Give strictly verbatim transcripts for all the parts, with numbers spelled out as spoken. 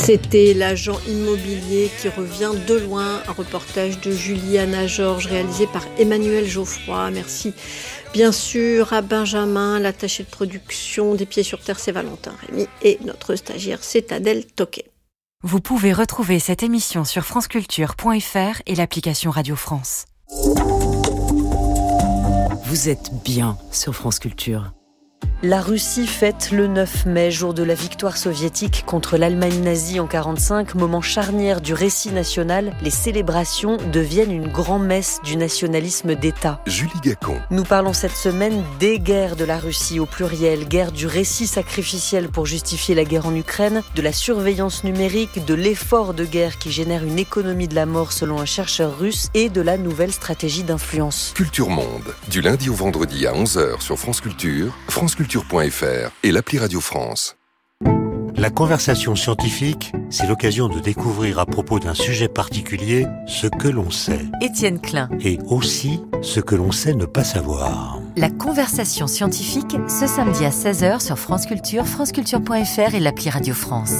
C'était l'agent immobilier qui revient de loin, un reportage de Juliana Georges réalisé par Emmanuel Geoffroy. Merci bien sûr à Benjamin, l'attaché de production des Pieds sur Terre, c'est Valentin Rémy, et notre stagiaire, c'est Adèle Toquet. Vous pouvez retrouver cette émission sur franceculture point f r et l'application Radio France. Vous êtes bien sur France Culture. La Russie fête le neuf mai, jour de la victoire soviétique contre l'Allemagne nazie en quarante-cinq, moment charnière du récit national. Les célébrations deviennent une grand-messe du nationalisme d'État. Julie Gacon. Nous parlons cette semaine des guerres de la Russie au pluriel, guerre du récit sacrificiel pour justifier la guerre en Ukraine, de la surveillance numérique, de l'effort de guerre qui génère une économie de la mort selon un chercheur russe et de la nouvelle stratégie d'influence. Culture Monde, du lundi au vendredi à onze heures sur France Culture, France Culture point f r et l'appli Radio France. La conversation scientifique, c'est l'occasion de découvrir à propos d'un sujet particulier ce que l'on sait. Étienne Klein. Et aussi ce que l'on sait ne pas savoir. La conversation scientifique, ce samedi à seize heures sur France Culture, franceculture point f r et l'appli Radio France.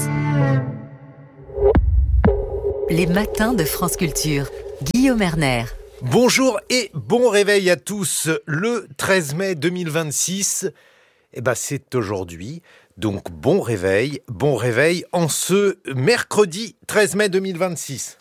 Les matins de France Culture. Guillaume Erner. Bonjour et bon réveil à tous. Le treize mai deux mille vingt-six, eh ben c'est aujourd'hui. Donc bon réveil, bon réveil en ce mercredi treize mai deux mille vingt-six.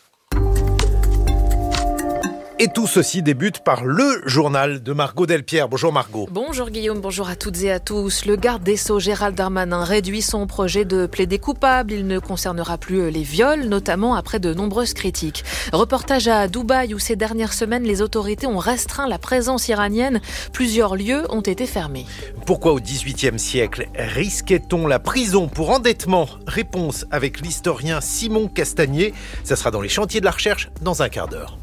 Et tout ceci débute par le journal de Margot Delpierre. Bonjour Margot. Bonjour Guillaume, bonjour à toutes et à tous. Le garde des Sceaux Gérald Darmanin réduit son projet de plaider coupable. Il ne concernera plus les viols, notamment après de nombreuses critiques. Reportage à Dubaï où ces dernières semaines, les autorités ont restreint la présence iranienne. Plusieurs lieux ont été fermés. Pourquoi au dix-huitième siècle risquait-on la prison pour endettement ? Réponse avec l'historien Simon Castagnier. Ça sera dans les chantiers de la recherche dans un quart d'heure.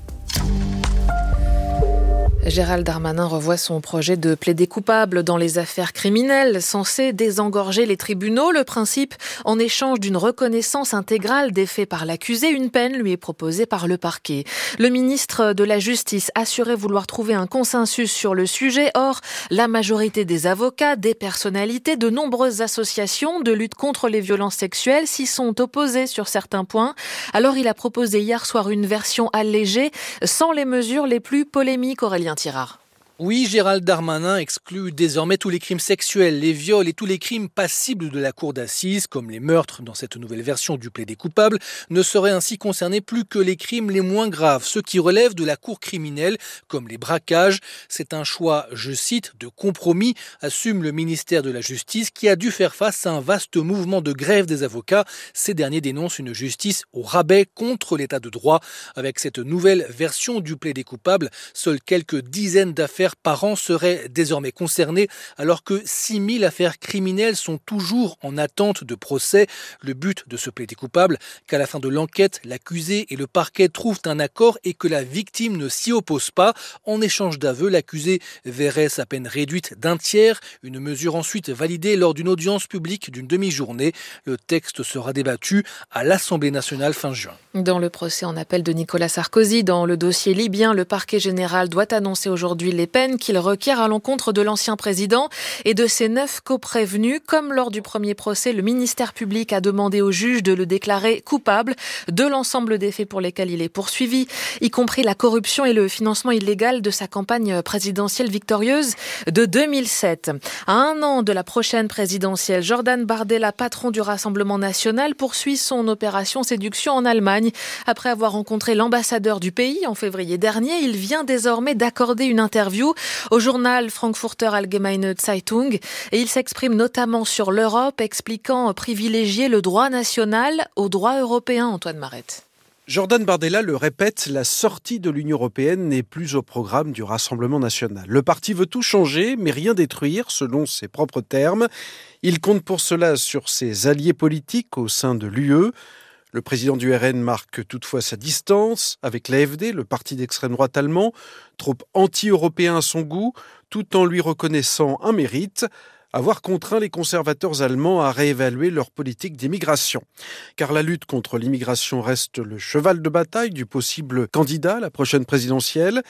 Gérald Darmanin revoit son projet de plaider coupable dans les affaires criminelles, censé désengorger les tribunaux. Le principe, en échange d'une reconnaissance intégrale des faits par l'accusé, une peine lui est proposée par le parquet. Le ministre de la Justice assurait vouloir trouver un consensus sur le sujet. Or, la majorité des avocats, des personnalités, de nombreuses associations de lutte contre les violences sexuelles s'y sont opposés sur certains points. Alors, il a proposé hier soir une version allégée, sans les mesures les plus polémiques, Aurélien Tirard. Oui, Gérald Darmanin exclut désormais tous les crimes sexuels, les viols et tous les crimes passibles de la cour d'assises, comme les meurtres dans cette nouvelle version du plaidé coupable, ne seraient ainsi concernés plus que les crimes les moins graves, ceux qui relèvent de la cour criminelle, comme les braquages. C'est un choix, je cite, de compromis, assume le ministère de la Justice, qui a dû faire face à un vaste mouvement de grève des avocats. Ces derniers dénoncent une justice au rabais contre l'état de droit. Avec cette nouvelle version du plaidé coupable, seules quelques dizaines d'affaires par an seraient désormais concernés, alors que six mille affaires criminelles sont toujours en attente de procès. Le but de ce plaider coupable, qu'à la fin de l'enquête, l'accusé et le parquet trouvent un accord et que la victime ne s'y oppose pas. En échange d'aveux, l'accusé verrait sa peine réduite d'un tiers, une mesure ensuite validée lors d'une audience publique d'une demi-journée. Le texte sera débattu à l'Assemblée nationale fin juin. Dans le procès en appel de Nicolas Sarkozy, dans le dossier libyen, le parquet général doit annoncer aujourd'hui les peines qu'il requiert à l'encontre de l'ancien président et de ses neuf coprévenus. Comme lors du premier procès, le ministère public a demandé au juge de le déclarer coupable de l'ensemble des faits pour lesquels il est poursuivi, y compris la corruption et le financement illégal de sa campagne présidentielle victorieuse de deux mille sept. À un an de la prochaine présidentielle, Jordan Bardella, patron du Rassemblement national, poursuit son opération séduction en Allemagne. Après avoir rencontré l'ambassadeur du pays en février dernier, il vient désormais d'accorder une interview au journal Frankfurter Allgemeine Zeitung et il s'exprime notamment sur l'Europe, expliquant privilégier le droit national au droit européen. Antoine Marette. Jordan Bardella le répète, la sortie de l'Union européenne n'est plus au programme du Rassemblement national. Le parti veut tout changer, mais rien détruire, selon ses propres termes. Il compte pour cela sur ses alliés politiques au sein de l'U E. Le président du R N marque toutefois sa distance avec l'A F D, le parti d'extrême droite allemand, trop anti-européen à son goût, tout en lui reconnaissant un mérite, avoir contraint les conservateurs allemands à réévaluer leur politique d'immigration. Car la lutte contre l'immigration reste le cheval de bataille du possible candidat à la prochaine présidentielle.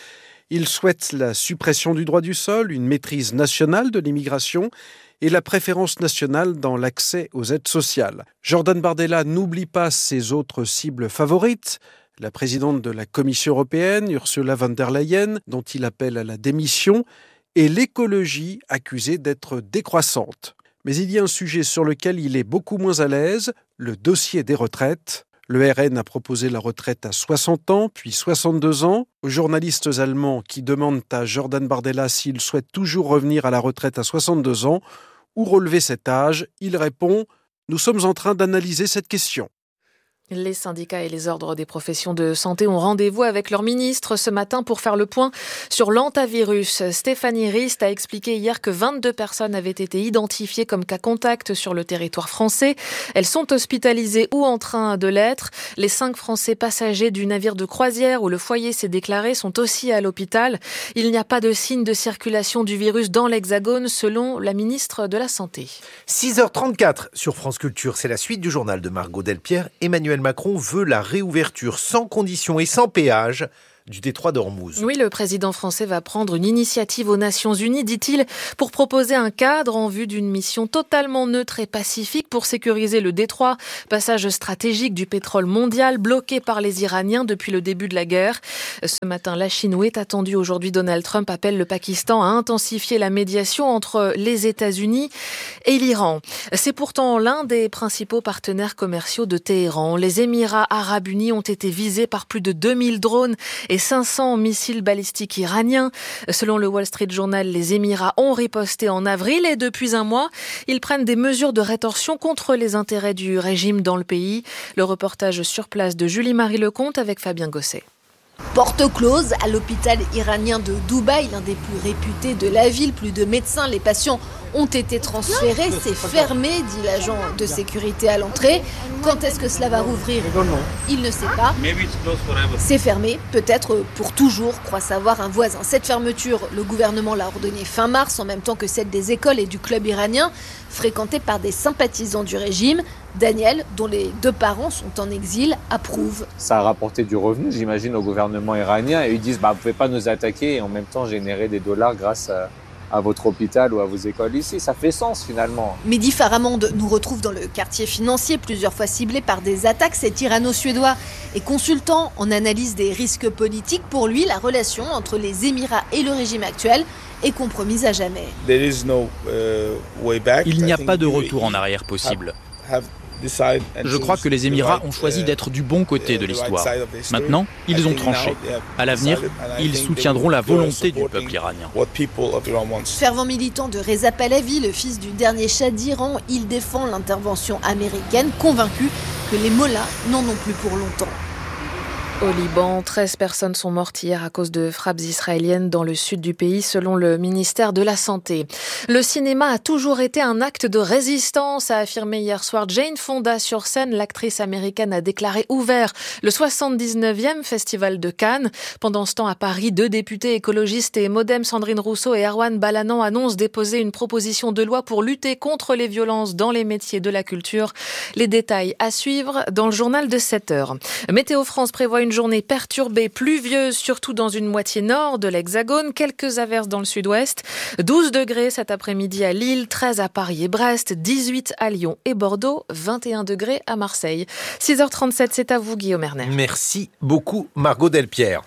Il souhaite la suppression du droit du sol, une maîtrise nationale de l'immigration et la préférence nationale dans l'accès aux aides sociales. Jordan Bardella n'oublie pas ses autres cibles favorites. La présidente de la Commission européenne, Ursula von der Leyen, dont il appelle à la démission, et l'écologie accusée d'être décroissante. Mais il y a un sujet sur lequel il est beaucoup moins à l'aise, le dossier des retraites. Le R N a proposé la retraite à soixante ans, puis soixante-deux ans. Aux journalistes allemands qui demandent à Jordan Bardella s'il souhaite toujours revenir à la retraite à soixante-deux ans ou relever cet âge, il répond « Nous sommes en train d'analyser cette question ». Les syndicats et les ordres des professions de santé ont rendez-vous avec leur ministre ce matin pour faire le point sur l'hantavirus. Stéphanie Rist a expliqué hier que vingt-deux personnes avaient été identifiées comme cas contact sur le territoire français. Elles sont hospitalisées ou en train de l'être. Les cinq Français passagers du navire de croisière où le foyer s'est déclaré sont aussi à l'hôpital. Il n'y a pas de signe de circulation du virus dans l'Hexagone selon la ministre de la Santé. six heures trente-quatre sur France Culture, c'est la suite du journal de Margot Delpierre. Emmanuel Macron veut la réouverture sans condition et sans péage du détroit d'Ormuz. Oui, le président français va prendre une initiative aux Nations Unies, dit-il, pour proposer un cadre en vue d'une mission totalement neutre et pacifique pour sécuriser le détroit, passage stratégique du pétrole mondial bloqué par les Iraniens depuis le début de la guerre. Ce matin, la Chine, où est attendu aujourd'hui Donald Trump, appelle le Pakistan à intensifier la médiation entre les États-Unis et l'Iran. C'est pourtant l'un des principaux partenaires commerciaux de Téhéran. Les Émirats arabes unis ont été visés par plus de deux mille drones et cinq cents missiles balistiques iraniens. Selon le Wall Street Journal, les Émirats ont riposté en avril et depuis un mois, ils prennent des mesures de rétorsion contre les intérêts du régime dans le pays. Le reportage sur place de Julie-Marie Lecomte avec Fabien Gosset. Porte close à l'hôpital iranien de Dubaï, l'un des plus réputés de la ville. Plus de médecins, les patients ont été transférés. C'est fermé, dit l'agent de sécurité à l'entrée. Quand est-ce que cela va rouvrir ? Il ne sait pas. C'est fermé, peut-être pour toujours, croit savoir un voisin. Cette fermeture, le gouvernement l'a ordonnée fin mars, en même temps que celle des écoles et du club iranien, fréquenté par des sympathisants du régime. Daniel, dont les deux parents sont en exil, approuve. Ça a rapporté du revenu, j'imagine, au gouvernement iranien. Et ils disent, bah, vous ne pouvez pas nous attaquer et en même temps générer des dollars grâce à, à votre hôpital ou à vos écoles ici. Ça fait sens, finalement. Mehdi Faramand nous retrouve dans le quartier financier, plusieurs fois ciblé par des attaques. Cet irano-suédois est consultant en analyse des risques politiques. Pour lui, la relation entre les Émirats et le régime actuel est compromise à jamais. Il n'y a pas de retour en arrière possible. Je crois que les Émirats ont choisi d'être du bon côté de l'histoire. Maintenant, ils ont tranché. À l'avenir, ils soutiendront la volonté du peuple iranien. Fervent militant de Reza Pahlavi, le fils du dernier Shah d'Iran, il défend l'intervention américaine, convaincu que les mollahs n'en ont plus pour longtemps. Au Liban, treize personnes sont mortes hier à cause de frappes israéliennes dans le sud du pays, selon le ministère de la Santé. Le cinéma a toujours été un acte de résistance, a affirmé hier soir Jane Fonda sur scène. L'actrice américaine a déclaré ouvert le soixante-dix-neuvième Festival de Cannes. Pendant ce temps, à Paris, deux députés écologistes et Modem, Sandrine Rousseau et Erwan Balanant, annoncent déposer une proposition de loi pour lutter contre les violences dans les métiers de la culture. Les détails à suivre dans le journal de sept heures. Météo France prévoit une Une journée perturbée, pluvieuse, surtout dans une moitié nord de l'Hexagone. Quelques averses dans le sud-ouest. douze degrés cet après-midi à Lille, treize à Paris et Brest, dix-huit à Lyon et Bordeaux, vingt et un degrés à Marseille. six heures trente-sept, c'est à vous, Guillaume Erner. Merci beaucoup, Margot Delpierre.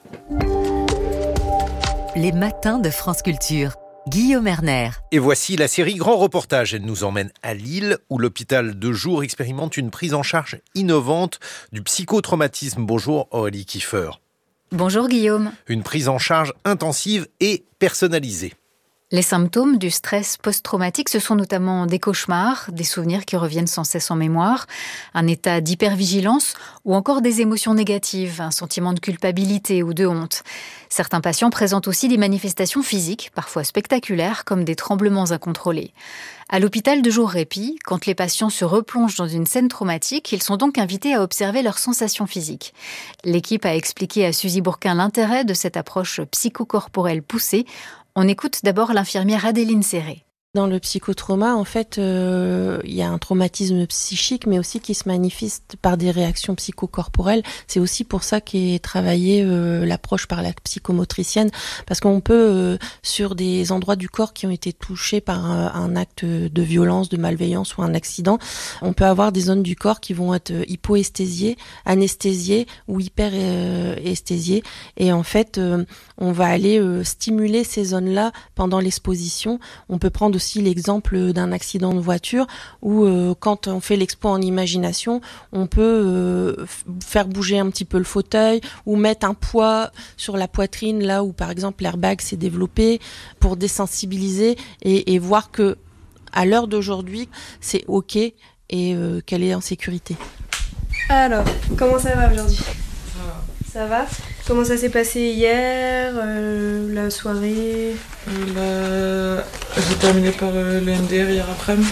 Les matins de France Culture. Guillaume Erner. Et voici la série Grand Reportage. Elle nous emmène à Lille, où l'hôpital de jour expérimente une prise en charge innovante du psychotraumatisme. Bonjour Aurélie Kiefer. Bonjour Guillaume. Une prise en charge intensive et personnalisée. Les symptômes du stress post-traumatique, ce sont notamment des cauchemars, des souvenirs qui reviennent sans cesse en mémoire, un état d'hypervigilance ou encore des émotions négatives, un sentiment de culpabilité ou de honte. Certains patients présentent aussi des manifestations physiques, parfois spectaculaires, comme des tremblements incontrôlés. À l'hôpital de jour Répit, quand les patients se replongent dans une scène traumatique, ils sont donc invités à observer leurs sensations physiques. L'équipe a expliqué à Suzy Bourquin l'intérêt de cette approche psychocorporelle poussée. On écoute d'abord l'infirmière Adéline Serré. Dans le psychotrauma, en fait, euh, il y a un traumatisme psychique, mais aussi qui se manifeste par des réactions psychocorporelles. C'est aussi pour ça qu'est travaillée euh, l'approche par la psychomotricienne, parce qu'on peut, euh, sur des endroits du corps qui ont été touchés par un, un acte de violence, de malveillance ou un accident, on peut avoir des zones du corps qui vont être hypoesthésiées, anesthésiées ou hyperesthésiées. Et en fait, euh, on va aller euh, stimuler ces zones-là pendant l'exposition. On peut prendre aussi l'exemple d'un accident de voiture où euh, quand on fait l'expo en imagination, on peut euh, faire bouger un petit peu le fauteuil ou mettre un poids sur la poitrine là où par exemple l'airbag s'est développé pour désensibiliser et, et voir que à l'heure d'aujourd'hui c'est ok et euh, qu'elle est en sécurité. Alors, comment ça va aujourd'hui ? Ça va ? Comment ça s'est passé hier, euh, la soirée ? euh, la... J'ai terminé par euh, le M D R hier après-midi.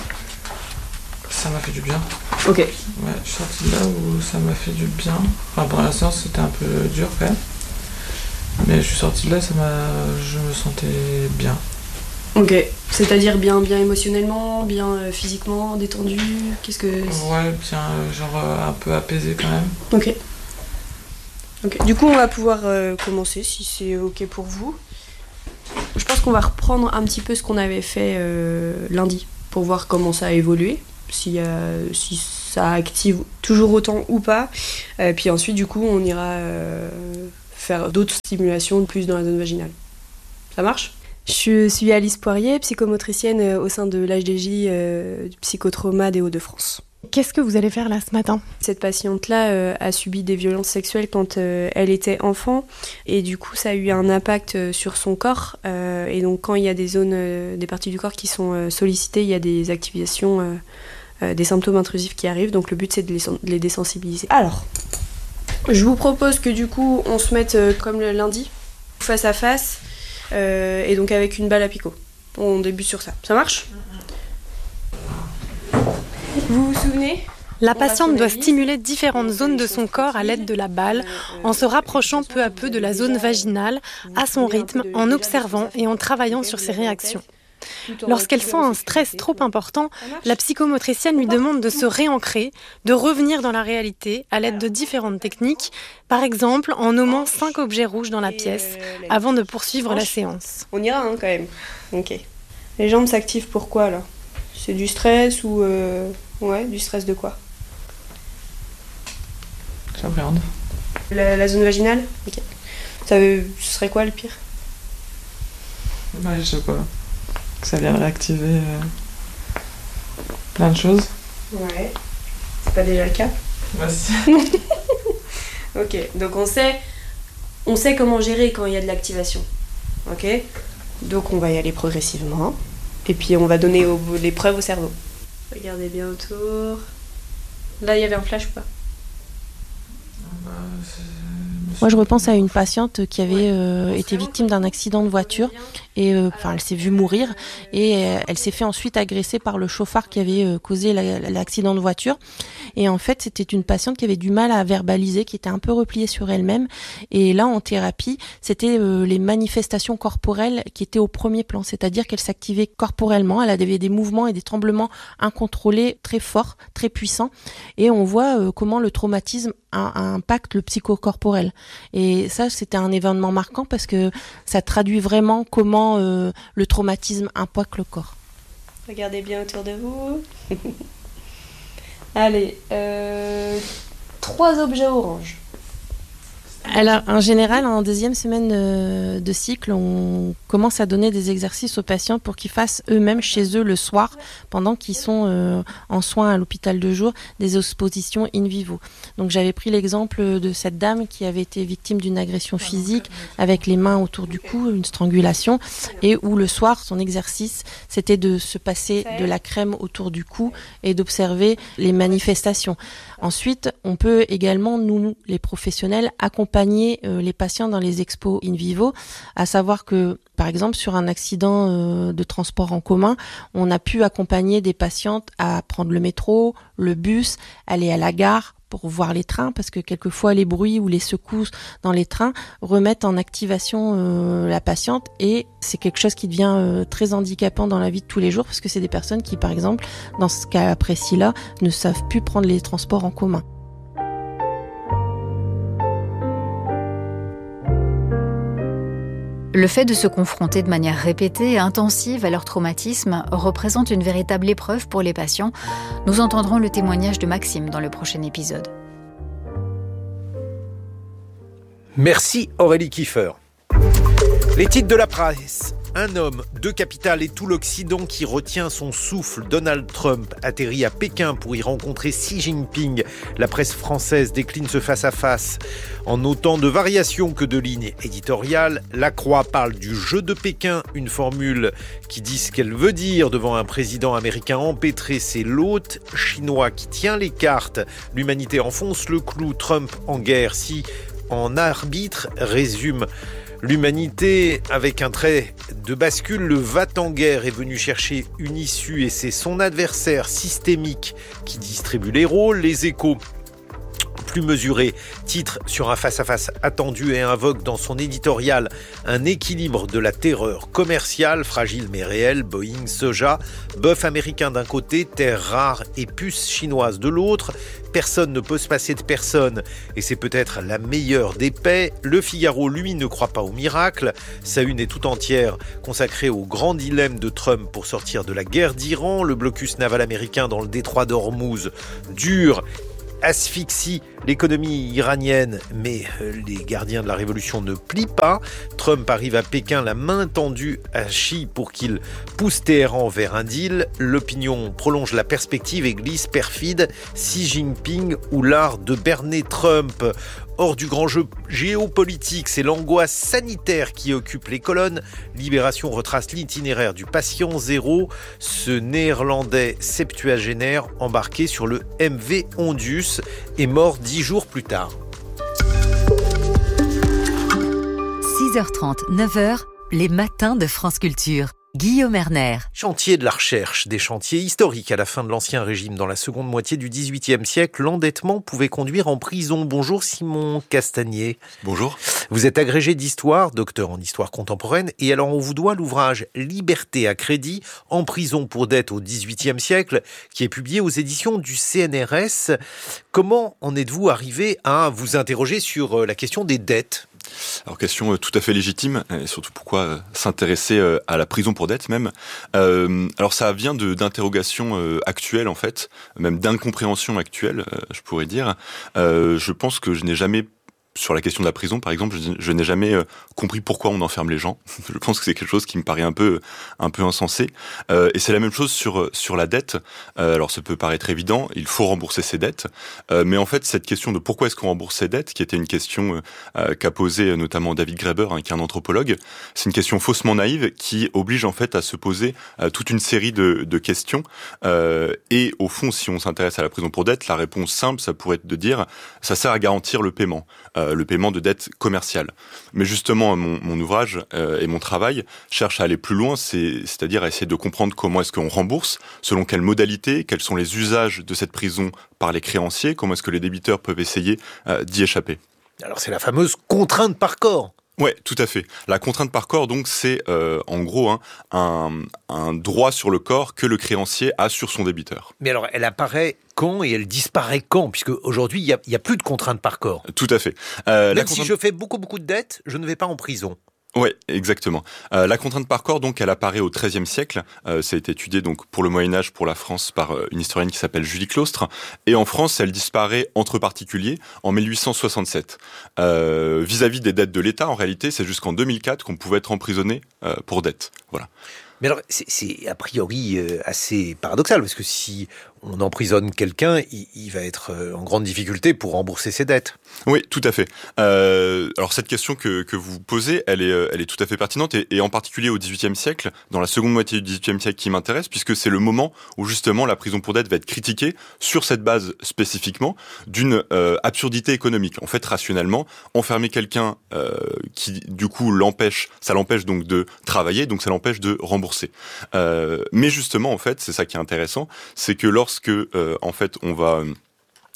Ça m'a fait du bien. Ok. Ouais, je suis sortie de là où ça m'a fait du bien. Enfin, pendant la séance, c'était un peu dur quand même. Mais je suis sortie de là, ça m'a... je me sentais bien. Ok. C'est-à-dire bien, bien émotionnellement, bien euh, physiquement, détendu ? Qu'est-ce que... Ouais, bien, euh, genre euh, un peu apaisé quand même. Ok. Ok. Du coup, on va pouvoir euh, commencer si c'est ok pour vous. Je pense qu'on va reprendre un petit peu ce qu'on avait fait euh, lundi pour voir comment ça a évolué, si, euh, si ça active toujours autant ou pas. Et puis ensuite, du coup, on ira euh, faire d'autres stimulations plus dans la zone vaginale. Ça marche ? Je suis Alice Poirier, psychomotricienne au sein de l'H D J euh, du psychotrauma des Hauts-de-France. Qu'est-ce que vous allez faire là ce matin ? Cette patiente-là euh, a subi des violences sexuelles quand euh, elle était enfant et du coup ça a eu un impact euh, sur son corps euh, et donc quand il y a des zones, euh, des parties du corps qui sont euh, sollicitées, il y a des activations, euh, euh, des symptômes intrusifs qui arrivent, donc le but c'est de les, de les désensibiliser. Alors, je vous propose que du coup on se mette euh, comme le lundi, face à face euh, et donc avec une balle à picot. On débute sur ça, ça marche ? Vous vous souvenez ? La patiente doit stimuler différentes zones de son corps à l'aide de la balle, en se rapprochant peu à peu de la zone vaginale, à son rythme, en observant et en travaillant sur ses réactions. Lorsqu'elle sent un stress trop important, la psychomotricienne lui demande de se réancrer, de revenir dans la réalité à l'aide de différentes techniques, par exemple en nommant cinq objets rouges dans la pièce, avant de poursuivre la séance. On ira hein, quand même. Ok. Les jambes s'activent pourquoi là ? C'est du stress ou... Euh... Ouais, du stress de quoi ? J'appréhende. La, la zone vaginale ? Ok. Ça veut... Ce serait quoi le pire ? Ouais, je sais pas. Que ça vient réactiver euh... plein de choses. Ouais. C'est pas déjà le cas ? Bah si. Ok, donc on sait... On sait comment gérer quand il y a de l'activation. Ok ? Donc on va y aller progressivement. Et puis on va donner au, les preuves au cerveau. Regardez bien autour. Là, il y avait un flash ou pas ? bah, Moi, je repense à une patiente qui avait euh, été victime d'un accident de voiture et euh, enfin, elle s'est vue mourir et euh, elle s'est fait ensuite agresser par le chauffard qui avait euh, causé la, l'accident de voiture. Et en fait, c'était une patiente qui avait du mal à verbaliser, qui était un peu repliée sur elle-même. Et là, en thérapie, c'était euh, les manifestations corporelles qui étaient au premier plan, c'est-à-dire qu'elle s'activait corporellement, elle avait des mouvements et des tremblements incontrôlés très forts, très puissants. Et on voit euh, comment le traumatisme a, a impacte le psychocorporel. Et ça, c'était un événement marquant parce que ça traduit vraiment comment euh, le traumatisme impacte le corps. Regardez bien autour de vous. Allez, euh, trois objets oranges. Alors, en général, en deuxième semaine de, de cycle, on commence à donner des exercices aux patients pour qu'ils fassent eux-mêmes chez eux le soir, pendant qu'ils sont euh, en soins à l'hôpital de jour, des expositions in vivo. Donc j'avais pris l'exemple de cette dame qui avait été victime d'une agression physique avec les mains autour du cou, une strangulation, et où le soir, son exercice, c'était de se passer de la crème autour du cou et d'observer les manifestations. Ensuite, on peut également, nous, les professionnels, accompagner euh, les patients dans les expos in vivo, à savoir que, par exemple, sur un accident euh, de transport en commun, on a pu accompagner des patientes à prendre le métro, le bus, aller à la gare, pour voir les trains, parce que quelquefois les bruits ou les secousses dans les trains remettent en activation euh, la patiente, et c'est quelque chose qui devient euh, très handicapant dans la vie de tous les jours, parce que c'est des personnes qui, par exemple, dans ce cas précis-là, ne savent plus prendre les transports en commun. Le fait de se confronter de manière répétée et intensive à leur traumatisme représente une véritable épreuve pour les patients. Nous entendrons le témoignage de Maxime dans le prochain épisode. Merci Aurélie Kiefer. Les titres de la presse. Un homme, deux capitales et tout l'Occident qui retient son souffle. Donald Trump atterrit à Pékin pour y rencontrer Xi Jinping. La presse française décline ce face-à-face en autant de variations que de lignes éditoriales. La Croix parle du jeu de Pékin, une formule qui dit ce qu'elle veut dire devant un président américain empêtré. C'est l'hôte chinois qui tient les cartes. L'humanité enfonce le clou. Trump en guerre. Si en arbitre, résume l'humanité avec un trait de bascule. Le va-t-en-guerre est venu chercher une issue et c'est son adversaire systémique qui distribue les rôles. Les Échos, plus mesuré, titre sur un face-à-face attendu et invoque dans son éditorial un équilibre de la terreur commerciale, fragile mais réelle. Boeing, soja, bœuf américain d'un côté, terres rares et puces chinoises de l'autre. Personne ne peut se passer de personne et c'est peut-être la meilleure des paix. Le Figaro, lui, ne croit pas au miracle. Sa une est tout entière consacrée au grand dilemme de Trump pour sortir de la guerre d'Iran. Le blocus naval américain dans le détroit d'Ormuz dure, asphyxie l'économie iranienne, mais les gardiens de la révolution ne plient pas. Trump arrive à Pékin, la main tendue à Xi pour qu'il pousse Téhéran vers un deal. L'opinion prolonge la perspective et glisse perfide. Xi Jinping ou l'art de berner Trump. Hors du grand jeu géopolitique, c'est l'angoisse sanitaire qui occupe les colonnes. Libération retrace l'itinéraire du patient zéro, ce néerlandais septuagénaire embarqué sur le M V Ondius est mort dix jours plus tard. six heures trente, neuf heures, les matins de France Culture. Guillaume Erner. Chantier de la recherche, des chantiers historiques à la fin de l'Ancien Régime. Dans la seconde moitié du dix-huitième siècle, l'endettement pouvait conduire en prison. Bonjour Simon Castagnier. Bonjour. Vous êtes agrégé d'histoire, docteur en histoire contemporaine, et alors on vous doit l'ouvrage Liberté à crédit, en prison pour dette au dix-huitième siècle, qui est publié aux éditions du C N R S. Comment en êtes-vous arrivé à vous interroger sur la question des dettes ? Alors, question tout à fait légitime, et surtout pourquoi s'intéresser à la prison pour dette même. Euh, alors ça vient de, d'interrogations euh, actuelles en fait, même d'incompréhension actuelle, euh, je pourrais dire. Euh, je pense que je n'ai jamais... Sur la question de la prison, par exemple, je, je n'ai jamais euh, compris pourquoi on enferme les gens. Je pense que c'est quelque chose qui me paraît un peu, un peu insensé. Euh, et c'est la même chose sur sur la dette. Euh, alors, ça peut paraître évident, il faut rembourser ses dettes. Euh, mais en fait, cette question de pourquoi est-ce qu'on rembourse ses dettes, qui était une question euh, qu'a posée notamment David Graeber, hein, qui est un anthropologue, c'est une question faussement naïve qui oblige en fait à se poser euh, toute une série de, de questions. Euh, et au fond, si on s'intéresse à la prison pour dette, la réponse simple, ça pourrait être de dire, ça sert à garantir le paiement. Euh, le paiement de dettes commerciales. Mais justement, mon, mon ouvrage euh, et mon travail cherchent à aller plus loin, c'est, c'est-à-dire à essayer de comprendre comment est-ce qu'on rembourse, selon quelles modalités, quels sont les usages de cette prison par les créanciers, comment est-ce que les débiteurs peuvent essayer euh, d'y échapper. Alors c'est la fameuse contrainte par corps. Ouais, tout à fait. La contrainte par corps, donc, c'est euh, en gros hein, un, un droit sur le corps que le créancier a sur son débiteur. Mais alors, elle apparaît quand et elle disparaît quand ? Puisque aujourd'hui, il n'y a, y a plus de contrainte par corps. Tout à fait. Euh, Même la si contrainte... je fais beaucoup, beaucoup de dettes, je ne vais pas en prison. Ouais, exactement. Euh, la contrainte par corps, donc, elle apparaît au treizième siècle. Euh, ça a été étudié donc pour le Moyen Âge, pour la France, par euh, une historienne qui s'appelle Julie Claustre. Et en France, elle disparaît entre particuliers en mille huit cent soixante-sept. Euh, vis-à-vis des dettes de l'État, en réalité, c'est jusqu'en deux mille quatre qu'on pouvait être emprisonné euh, pour dette. Voilà. Mais alors, c'est, c'est a priori euh, assez paradoxal, parce que si on emprisonne quelqu'un, il, il va être en grande difficulté pour rembourser ses dettes. Oui, tout à fait. Euh, alors cette question que, que vous posez, elle est, elle est tout à fait pertinente, et, et en particulier au dix-huitième siècle, dans la seconde moitié du dix-huitième siècle qui m'intéresse, puisque c'est le moment où justement la prison pour dette va être critiquée sur cette base spécifiquement d'une euh, absurdité économique. En fait, rationnellement, enfermer quelqu'un euh, qui du coup l'empêche, ça l'empêche donc de travailler, donc ça l'empêche de rembourser. Euh, mais justement, en fait, c'est ça qui est intéressant, c'est que lorsque euh, en fait on va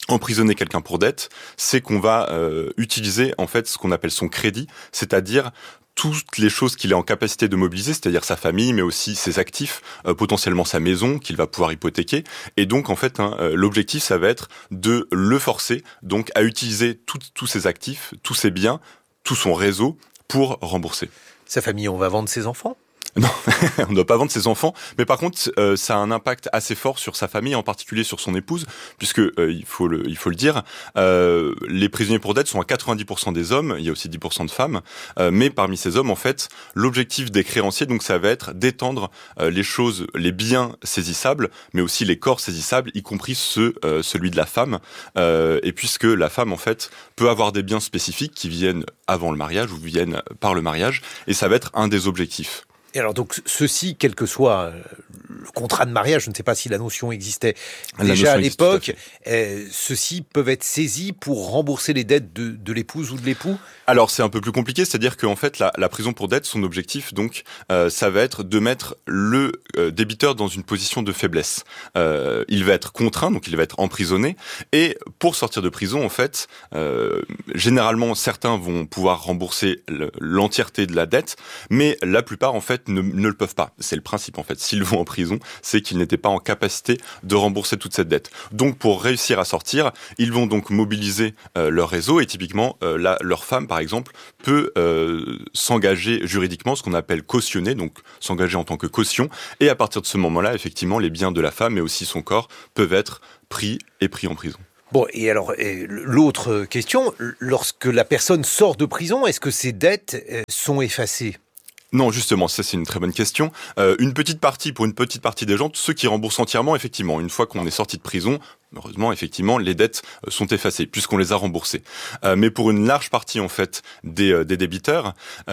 emprisonner quelqu'un pour dette, c'est qu'on va euh, utiliser en fait ce qu'on appelle son crédit, c'est-à-dire toutes les choses qu'il est en capacité de mobiliser, c'est-à-dire sa famille, mais aussi ses actifs, euh, potentiellement sa maison qu'il va pouvoir hypothéquer. Et donc, en fait, hein, euh, l'objectif, ça va être de le forcer donc à utiliser tous ses actifs, tous ses biens, tout son réseau pour rembourser. Sa famille, on va vendre ses enfants ? Non, on ne doit pas vendre ses enfants, mais par contre, euh, ça a un impact assez fort sur sa famille, en particulier sur son épouse, puisque euh, il faut le, il faut le dire, euh, les prisonniers pour dette sont à quatre-vingt-dix pour cent des hommes, il y a aussi dix pour cent de femmes, euh, mais parmi ces hommes, en fait, l'objectif des créanciers, donc, ça va être d'étendre euh, les choses, les biens saisissables, mais aussi les corps saisissables, y compris ceux, euh, celui de la femme, euh, et puisque la femme, en fait, peut avoir des biens spécifiques qui viennent avant le mariage ou viennent par le mariage, et ça va être un des objectifs. Et alors donc ceci, quel que soit le contrat de mariage, je ne sais pas si la notion existait la déjà notion à l'époque, euh, ceux-ci peuvent être saisis pour rembourser les dettes de, de l'épouse ou de l'époux ? Alors c'est un peu plus compliqué, c'est-à-dire qu'en fait la, la prison pour dette, son objectif donc, euh, ça va être de mettre le euh, débiteur dans une position de faiblesse. Euh, il va être contraint, donc il va être emprisonné, et pour sortir de prison en fait, euh, généralement certains vont pouvoir rembourser le, l'entièreté de la dette, mais la plupart en fait Ne, ne le peuvent pas. C'est le principe en fait. S'ils vont en prison, c'est qu'ils n'étaient pas en capacité de rembourser toute cette dette. Donc pour réussir à sortir, ils vont donc mobiliser euh, leur réseau et typiquement euh, la, leur femme par exemple peut euh, s'engager juridiquement, ce qu'on appelle cautionner, donc s'engager en tant que caution. Et à partir de ce moment-là, effectivement, les biens de la femme mais aussi son corps peuvent être pris et pris en prison. Bon, et alors, et l'autre question, lorsque la personne sort de prison, est-ce que ses dettes sont effacées ? Non, justement, ça c'est une très bonne question. Euh, une petite partie, pour une petite partie des gens, ceux qui remboursent entièrement, effectivement, une fois qu'on est sorti de prison, heureusement, effectivement, les dettes sont effacées puisqu'on les a remboursées. Euh, mais pour une large partie, en fait, des, euh, des débiteurs,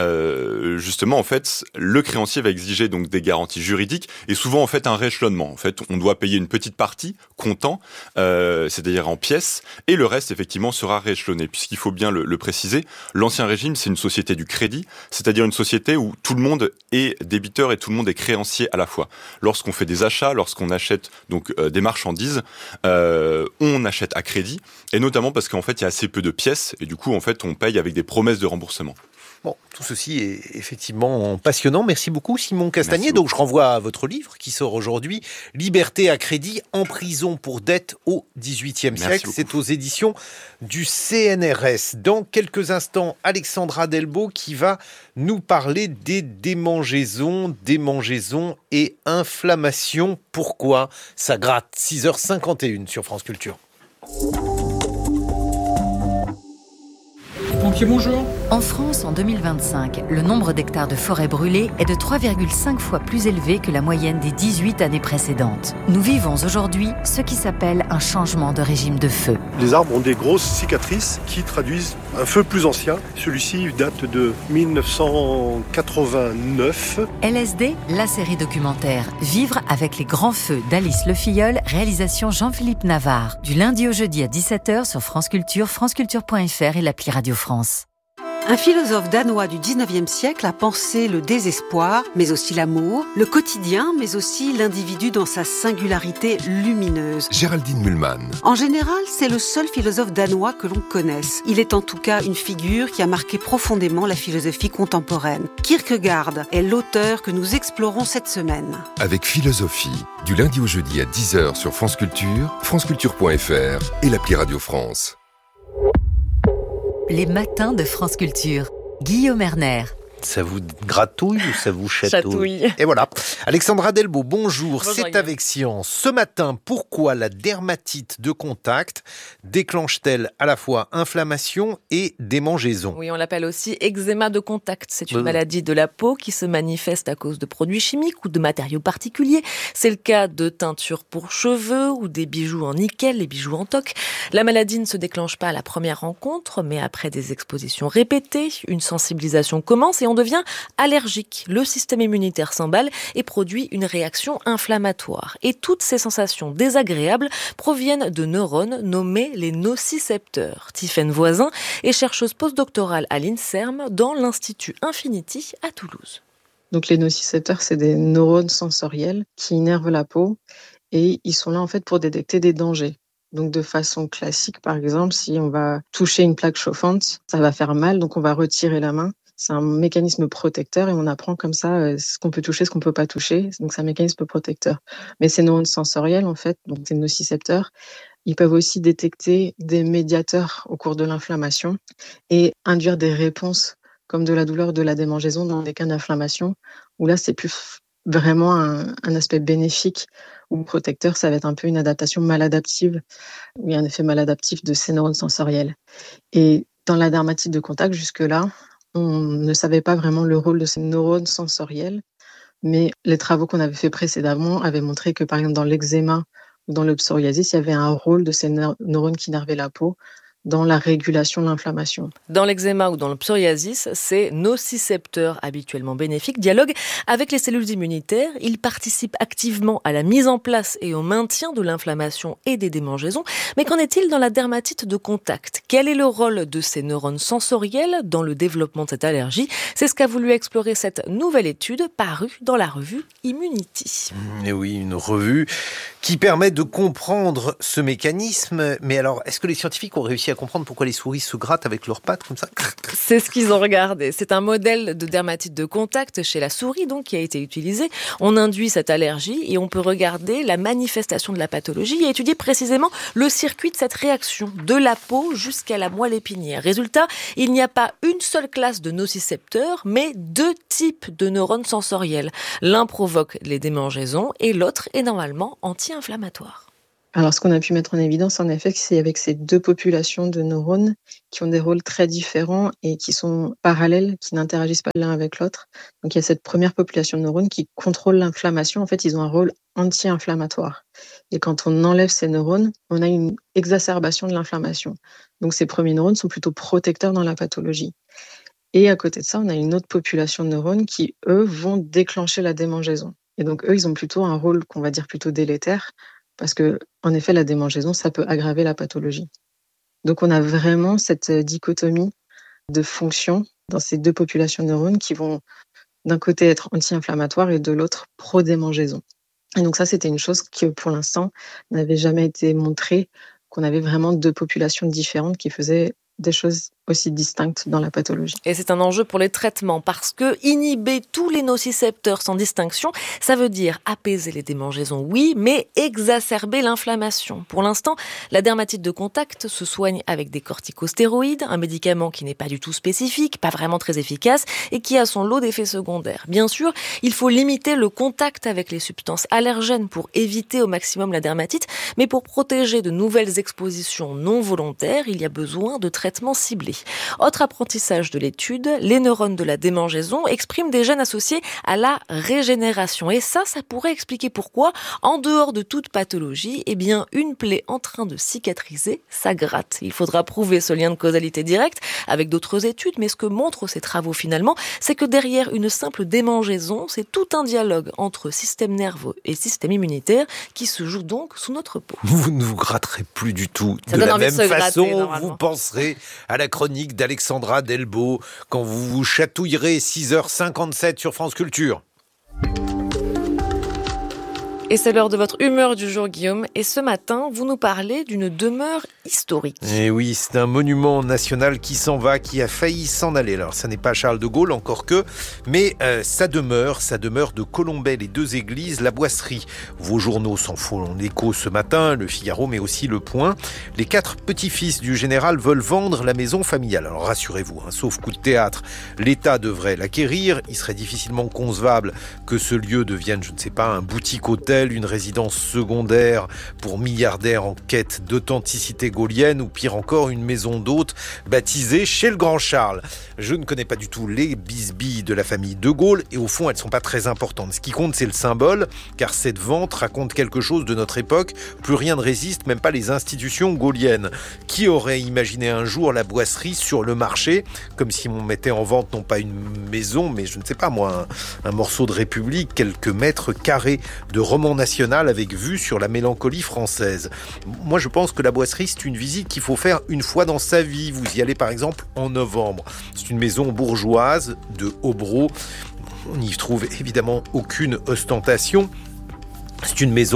euh, justement, en fait, le créancier va exiger donc des garanties juridiques et souvent, en fait, un rééchelonnement. En fait, on doit payer une petite partie, comptant, euh, c'est-à-dire en pièces, et le reste, effectivement, sera rééchelonné. Puisqu'il faut bien le, le préciser, l'Ancien Régime, c'est une société du crédit, c'est-à-dire une société où tout le monde est débiteur et tout le monde est créancier à la fois. Lorsqu'on fait des achats, lorsqu'on achète donc euh, des marchandises, euh, Euh, on achète à crédit, et notamment parce qu'en fait, il y a assez peu de pièces, et du coup, en fait, on paye avec des promesses de remboursement. Bon, tout ceci est effectivement passionnant. Merci beaucoup, Simon Castagnier. Merci Donc, beaucoup. Je renvoie à votre livre qui sort aujourd'hui, Liberté à crédit, en prison pour dette au dix-huitième siècle. Beaucoup. C'est aux éditions du C N R S. Dans quelques instants, Alexandra Delbo qui va nous parler des démangeaisons, démangeaisons et inflammations. Pourquoi ça gratte ? six heures cinquante et une sur France Culture. Pompiers, bonjour. En France, en deux mille vingt-cinq, le nombre d'hectares de forêts brûlées est de trois virgule cinq fois plus élevé que la moyenne des dix-huit années précédentes. Nous vivons aujourd'hui ce qui s'appelle un changement de régime de feu. Les arbres ont des grosses cicatrices qui traduisent un feu plus ancien. Celui-ci date de mille neuf cent quatre-vingt-neuf. L S D, la série documentaire Vivre avec les grands feux d'Alice Le Filleul, réalisation Jean-Philippe Navarre. Du lundi au jeudi à dix-sept heures sur France Culture, franceculture point f r et l'appli Radio France. Un philosophe danois du dix-neuvième siècle a pensé le désespoir, mais aussi l'amour, le quotidien, mais aussi l'individu dans sa singularité lumineuse. Géraldine Mühlmann. En général, c'est le seul philosophe danois que l'on connaisse. Il est en tout cas une figure qui a marqué profondément la philosophie contemporaine. Kierkegaard est l'auteur que nous explorons cette semaine. Avec Philosophie, du lundi au jeudi à dix heures sur France Culture, franceculture point f r et l'appli Radio France. Les matins de France Culture. Guillaume Erner. Ça vous gratouille ou ça vous chatouille ? Chatouille. Et voilà. Alexandra Delbo, bonjour. Bonjour, C'est Guillaume. avec Science. Ce matin, pourquoi la dermatite de contact déclenche-t-elle à la fois inflammation et démangeaison ? Oui, on l'appelle aussi eczéma de contact. C'est une Euh. maladie de la peau qui se manifeste à cause de produits chimiques ou de matériaux particuliers. C'est le cas de teintures pour cheveux ou des bijoux en nickel, les bijoux en toc. La maladie ne se déclenche pas à la première rencontre, mais après des expositions répétées, une sensibilisation commence et on devient allergique. Le système immunitaire s'emballe et produit une réaction inflammatoire. Et toutes ces sensations désagréables proviennent de neurones nommés les nocicepteurs. Tiffaine Voisin est chercheuse postdoctorale à l'INSERM dans l'Institut Infinity à Toulouse. Donc les nocicepteurs, c'est des neurones sensoriels qui innervent la peau et ils sont là en fait pour détecter des dangers. Donc de façon classique, par exemple, si on va toucher une plaque chauffante, ça va faire mal, donc on va retirer la main. C'est un mécanisme protecteur et on apprend comme ça euh, ce qu'on peut toucher, ce qu'on peut pas toucher. Donc c'est un mécanisme protecteur. Mais ces neurones sensoriels, en fait, donc ces nocicepteurs, ils peuvent aussi détecter des médiateurs au cours de l'inflammation et induire des réponses comme de la douleur, de la démangeaison dans des cas d'inflammation, où là c'est plus vraiment un, un aspect bénéfique ou protecteur, ça va être un peu une adaptation maladaptive, où il y a un effet maladaptif de ces neurones sensoriels. Et dans la dermatite de contact, jusque-là, on ne savait pas vraiment le rôle de ces neurones sensoriels, mais les travaux qu'on avait fait précédemment avaient montré que, par exemple, dans l'eczéma ou dans le psoriasis, il y avait un rôle de ces neurones qui nervaient la peau dans la régulation de l'inflammation. Dans l'eczéma ou dans le psoriasis, ces nocicepteurs habituellement bénéfiques dialoguent avec les cellules immunitaires. Ils participent activement à la mise en place et au maintien de l'inflammation et des démangeaisons. Mais qu'en est-il dans la dermatite de contact ? Quel est le rôle de ces neurones sensoriels dans le développement de cette allergie ? C'est ce qu'a voulu explorer cette nouvelle étude parue dans la revue Immunity. Et oui, une revue qui permet de comprendre ce mécanisme. Mais alors, est-ce que les scientifiques ont réussi à comprendre pourquoi les souris se grattent avec leurs pattes comme ça ? C'est ce qu'ils ont regardé. C'est un modèle de dermatite de contact chez la souris donc qui a été utilisé. On induit cette allergie et on peut regarder la manifestation de la pathologie et étudier précisément le circuit de cette réaction de la peau jusqu'à la moelle épinière. Résultat, il n'y a pas une seule classe de nocicepteurs, mais deux types de neurones sensoriels. L'un provoque les démangeaisons et l'autre est normalement anti-inflammatoire. Alors, ce qu'on a pu mettre en évidence, en effet, c'est avec ces deux populations de neurones qui ont des rôles très différents et qui sont parallèles, qui n'interagissent pas l'un avec l'autre. Donc, il y a cette première population de neurones qui contrôle l'inflammation. En fait, ils ont un rôle anti-inflammatoire. Et quand on enlève ces neurones, on a une exacerbation de l'inflammation. Donc, ces premiers neurones sont plutôt protecteurs dans la pathologie. Et à côté de ça, on a une autre population de neurones qui, eux, vont déclencher la démangeaison. Et donc, eux, ils ont plutôt un rôle qu'on va dire plutôt délétère, parce que, en effet, la démangeaison, ça peut aggraver la pathologie. Donc, on a vraiment cette dichotomie de fonctions dans ces deux populations de neurones qui vont d'un côté être anti-inflammatoires et de l'autre pro-démangeaison. Et donc ça, c'était une chose qui, pour l'instant, n'avait jamais été montrée, qu'on avait vraiment deux populations différentes qui faisaient des choses aussi distinctes dans la pathologie. Et c'est un enjeu pour les traitements parce que inhiber tous les nocicepteurs sans distinction, ça veut dire apaiser les démangeaisons, oui, mais exacerber l'inflammation. Pour l'instant, la dermatite de contact se soigne avec des corticostéroïdes, un médicament qui n'est pas du tout spécifique, pas vraiment très efficace et qui a son lot d'effets secondaires. Bien sûr, il faut limiter le contact avec les substances allergènes pour éviter au maximum la dermatite, mais pour protéger de nouvelles expositions non volontaires, il y a besoin de traitements ciblés. Autre apprentissage de l'étude, les neurones de la démangeaison expriment des gènes associés à la régénération. Et ça, ça pourrait expliquer pourquoi, en dehors de toute pathologie, eh bien, une plaie en train de cicatriser, ça gratte. Il faudra prouver ce lien de causalité directe avec d'autres études, mais ce que montrent ces travaux finalement, c'est que derrière une simple démangeaison, c'est tout un dialogue entre système nerveux et système immunitaire qui se joue donc sous notre peau. Vous ne vous gratterez plus du tout. Ça de donne la envie même de se façon, gratter, vous penserez à la chronique d'Alexandra Delbo quand vous vous chatouillerez six heures cinquante-sept sur France Culture. Et c'est l'heure de votre humeur du jour, Guillaume. Et ce matin, vous nous parlez d'une demeure historique. Et oui, c'est un monument national qui s'en va, qui a failli s'en aller. Alors, ça n'est pas Charles de Gaulle, encore que, mais euh, ça demeure, ça demeure de Colombey, les deux églises, la Boisserie. Vos journaux s'en font l'écho ce matin, le Figaro, mais aussi le Point. Les quatre petits-fils du général veulent vendre la maison familiale. Alors, rassurez-vous, hein, sauf coup de théâtre, l'État devrait l'acquérir. Il serait difficilement concevable que ce lieu devienne, je ne sais pas, un boutique-hôtel, une résidence secondaire pour milliardaires en quête d'authenticité gaulienne ou pire encore une maison d'hôtes baptisée chez le Grand Charles. Je ne connais pas du tout les bisbilles de la famille de Gaulle et au fond elles ne sont pas très importantes. Ce qui compte c'est le symbole car cette vente raconte quelque chose de notre époque. Plus rien ne résiste, même pas les institutions gauliennes. Qui aurait imaginé un jour la Boisserie sur le marché comme si on mettait en vente non pas une maison mais je ne sais pas moi un, un morceau de République, quelques mètres carrés de roman national avec vue sur la mélancolie française. Moi, je pense que la Boisserie, c'est une visite qu'il faut faire une fois dans sa vie. Vous y allez, par exemple, en novembre. C'est une maison bourgeoise de Hobro. On n'y trouve évidemment aucune ostentation. C'est une maison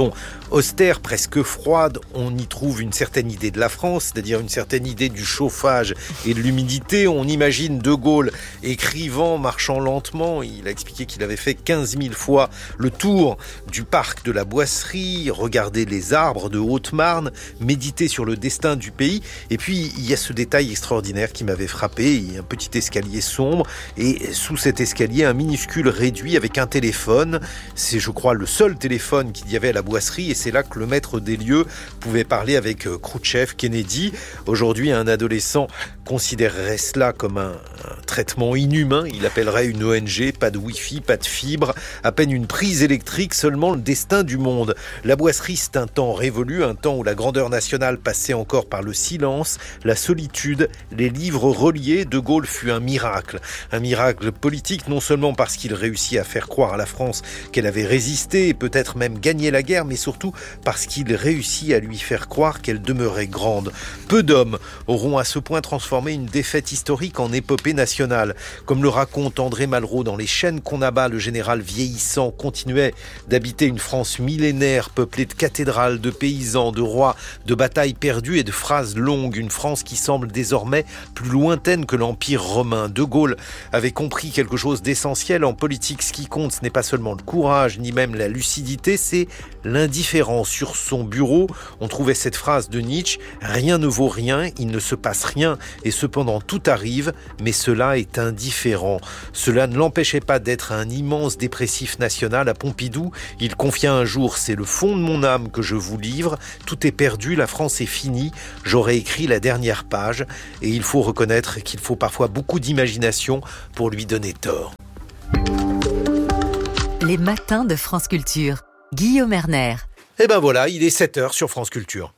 austère, presque froide. On y trouve une certaine idée de la France, c'est-à-dire une certaine idée du chauffage et de l'humidité. On imagine De Gaulle écrivant, marchant lentement. Il a expliqué qu'il avait fait quinze mille fois le tour du parc de la Boisserie, regarder les arbres de Haute-Marne, méditer sur le destin du pays. Et puis, il y a ce détail extraordinaire qui m'avait frappé. Il y a un petit escalier sombre et sous cet escalier, un minuscule réduit avec un téléphone. C'est, je crois, le seul téléphone qu'il y avait à la Boisserie et c'est là que le maître des lieux pouvait parler avec Khrouchtchev, Kennedy. Aujourd'hui, un adolescent considérerait cela comme un, un traitement inhumain. Il appellerait une O N G, pas de Wi-Fi, pas de fibre, à peine une prise électrique, seulement le destin du monde. La Boisserie, c'est un temps révolu, un temps où la grandeur nationale passait encore par le silence, la solitude, les livres reliés. De Gaulle fut un miracle. Un miracle politique, non seulement parce qu'il réussit à faire croire à la France qu'elle avait résisté et peut-être même gagné la guerre, mais surtout parce qu'il réussit à lui faire croire qu'elle demeurait grande. Peu d'hommes auront à ce point transformé une défaite historique en épopée nationale. Comme le raconte André Malraux dans Les chaînes qu'on abat, le général vieillissant continuait d'habiter une France millénaire peuplée de cathédrales, de paysans, de rois, de batailles perdues et de phrases longues. Une France qui semble désormais plus lointaine que l'Empire romain. De Gaulle avait compris quelque chose d'essentiel en politique. Ce qui compte, ce n'est pas seulement le courage, ni même la lucidité, c'est l'indifférence. Sur son bureau, on trouvait cette phrase de Nietzsche, « Rien ne vaut rien, il ne se passe rien, et cependant tout arrive, mais cela est indifférent ». Cela ne l'empêchait pas d'être un immense dépressif national. À Pompidou, il confia un jour « C'est le fond de mon âme que je vous livre, tout est perdu, la France est finie, j'aurais écrit la dernière page ». Et il faut reconnaître qu'il faut parfois beaucoup d'imagination pour lui donner tort. Les matins de France Culture. Guillaume Erner. Et ben voilà, il est sept heures sur France Culture.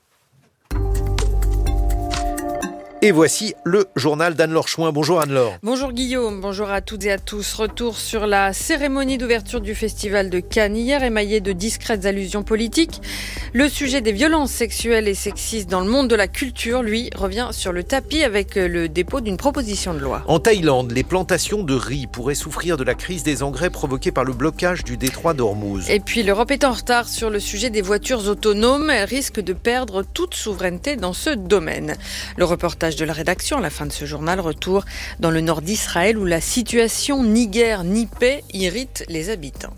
Et voici le journal d'Anne-Laure Chouin. Bonjour Anne-Laure. Bonjour Guillaume, bonjour à toutes et à tous. Retour sur la cérémonie d'ouverture du Festival de Cannes hier, émaillée de discrètes allusions politiques. Le sujet des violences sexuelles et sexistes dans le monde de la culture, lui, revient sur le tapis avec le dépôt d'une proposition de loi. En Thaïlande, les plantations de riz pourraient souffrir de la crise des engrais provoquée par le blocage du détroit d'Ormuz. Et puis l'Europe est en retard sur le sujet des voitures autonomes. Elle risque de perdre toute souveraineté dans ce domaine. Le reportage de la rédaction à la fin de ce journal, retour dans le nord d'Israël où la situation ni guerre ni paix irrite les habitants.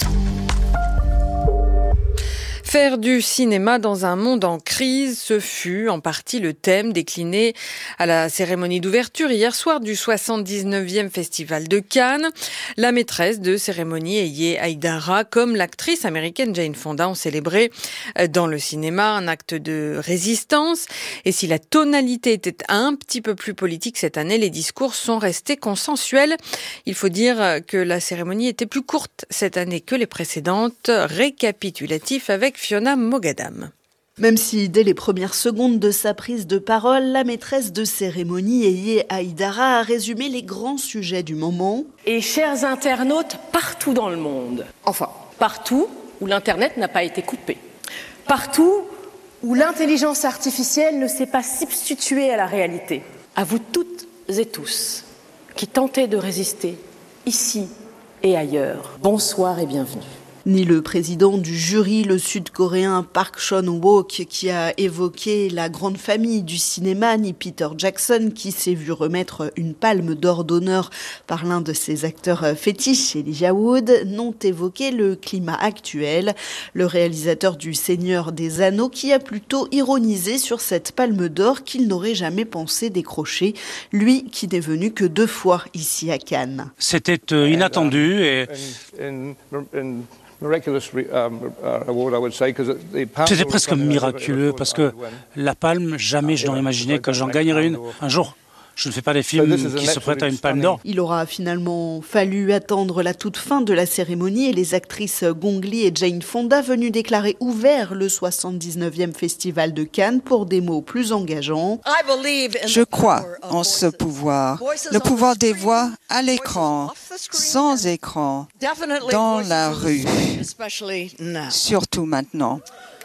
Faire du cinéma dans un monde en crise, ce fut en partie le thème décliné à la cérémonie d'ouverture hier soir du soixante-dix-neuvième Festival de Cannes. La maîtresse de cérémonie, Eye Haïdara, comme l'actrice américaine Jane Fonda, ont célébré dans le cinéma un acte de résistance. Et si la tonalité était un petit peu plus politique cette année, les discours sont restés consensuels. Il faut dire que la cérémonie était plus courte cette année que les précédentes. Récapitulatif avec Fiona Mogadam. Même si dès les premières secondes de sa prise de parole, la maîtresse de cérémonie, Eye Haïdara, a résumé les grands sujets du moment. Et chers internautes partout dans le monde, enfin, partout où l'Internet n'a pas été coupé, partout où l'intelligence artificielle ne s'est pas substituée à la réalité, à vous toutes et tous qui tentez de résister ici et ailleurs, bonsoir et bienvenue. Ni le président du jury, le sud-coréen Park Chan-wook, qui a évoqué la grande famille du cinéma, ni Peter Jackson, qui s'est vu remettre une palme d'or d'honneur par l'un de ses acteurs fétiches, Elijah Wood, n'ont évoqué le climat actuel. Le réalisateur du Seigneur des Anneaux, qui a plutôt ironisé sur cette palme d'or qu'il n'aurait jamais pensé décrocher, lui qui n'est venu que deux fois ici à Cannes. C'était euh, inattendu et... C'était presque miraculeux parce que la palme, jamais je n'aurais imaginé que j'en gagnerais une un jour. Je ne fais pas des films qui se prêtent à une palme d'or. Il aura finalement fallu attendre la toute fin de la cérémonie et les actrices Gong Li et Jane Fonda venues déclarer ouvert le soixante-dix-neuvième Festival de Cannes pour des mots plus engageants. Je crois en ce pouvoir, le pouvoir des voix à l'écran, sans écran, dans la rue, surtout maintenant.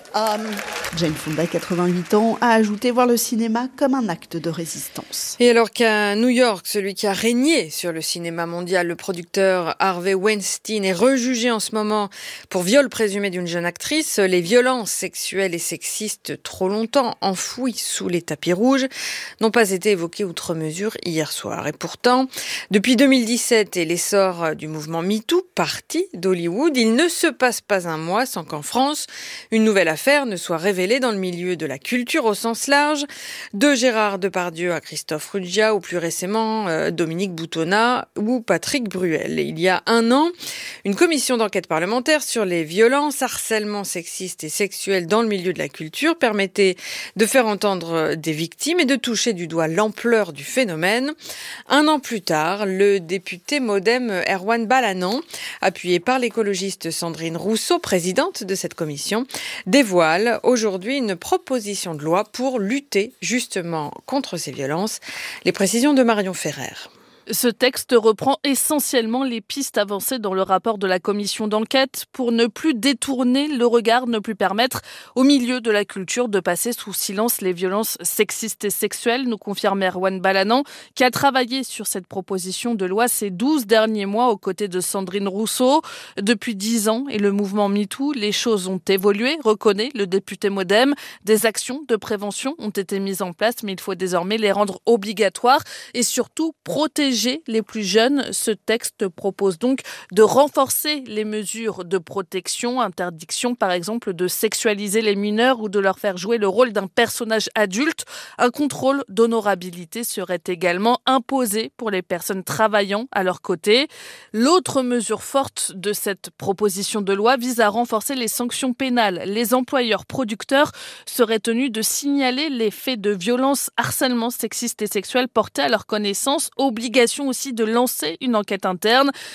Jane Fonda, quatre-vingt-huit ans, a ajouté voir le cinéma comme un acte de résistance. Et alors qu'à New York, celui qui a régné sur le cinéma mondial, le producteur Harvey Weinstein, est rejugé en ce moment pour viol présumé d'une jeune actrice, les violences sexuelles et sexistes trop longtemps enfouies sous les tapis rouges n'ont pas été évoquées outre mesure hier soir. Et pourtant, depuis deux mille dix-sept et l'essor du mouvement MeToo, parti d'Hollywood, il ne se passe pas un mois sans qu'en France, une nouvelle affaire ne soit révélée dans le milieu de la culture au sens large, de Gérard Depardieu à Christophe Ruggia ou plus récemment euh, Dominique Boutonnat ou Patrick Bruel. Et il y a un an, une commission d'enquête parlementaire sur les violences, harcèlements sexistes et sexuels dans le milieu de la culture permettait de faire entendre des victimes et de toucher du doigt l'ampleur du phénomène. Un an plus tard, le député MoDem Erwan Balanant, appuyé par l'écologiste Sandrine Rousseau, présidente de cette commission, dévoile aujourd'hui une proposition de loi pour lutter justement contre ces violences. Les précisions de Marion Ferrer. Ce texte reprend essentiellement les pistes avancées dans le rapport de la commission d'enquête pour ne plus détourner le regard, ne plus permettre au milieu de la culture de passer sous silence les violences sexistes et sexuelles, nous confirme Erwan Balanant, qui a travaillé sur cette proposition de loi ces douze derniers mois aux côtés de Sandrine Rousseau. Depuis dix ans et le mouvement MeToo, les choses ont évolué, reconnaît le député MoDem. Des actions de prévention ont été mises en place, mais il faut désormais les rendre obligatoires et surtout protéger les plus jeunes. Ce texte propose donc de renforcer les mesures de protection, interdiction par exemple de sexualiser les mineurs ou de leur faire jouer le rôle d'un personnage adulte. Un contrôle d'honorabilité serait également imposé pour les personnes travaillant à leur côté. L'autre mesure forte de cette proposition de loi vise à renforcer les sanctions pénales. Les employeurs producteurs seraient tenus de signaler les faits de violence, harcèlement sexiste et sexuel portés à leur connaissance, obligation aussi de lancer une enquête interne.